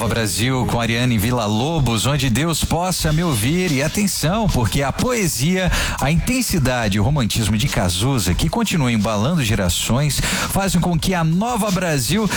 Nova Brasil com Ariane Villa-Lobos, onde Deus possa me ouvir. E atenção, porque a poesia, a intensidade e o romantismo de Cazuza, que continua embalando gerações, fazem com que a Nova Brasil